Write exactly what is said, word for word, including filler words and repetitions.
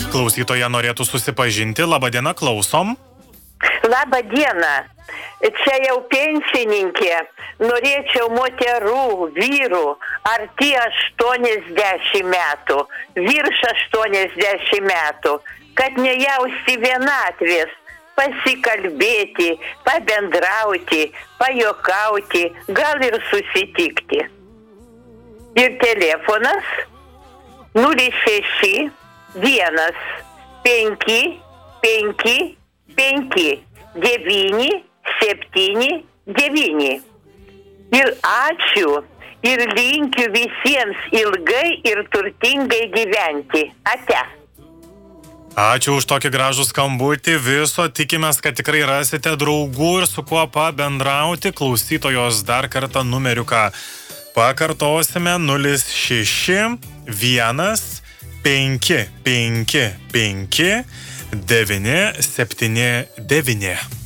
klausytoja norėtų susipažinti. Labadiena, klausom. Labą dieną. Čia jau pensininkė. Norėčiau moterų, vyrų, arti aštuoniasdešimt metų, virš aštuoniasdešimt metų, kad nejausti vienatvės, pasikalbėti, pabendrauti, pajokauti, gal ir susitikti. Ir telefonas nulis šeši vienas penki penki penki devyni septyni devyni. Ir ačiū ir linkiu visiems ilgai ir turtingai gyventi. Ate. Ačiū už tokį gražų skambutį. Viso tikimės, kad tikrai rasite draugų ir su kuo pabendrauti. Klausytojos dar kartą numeriuką pakartosime. nulis šeši vienas penki penki penki devyni septyni devyni.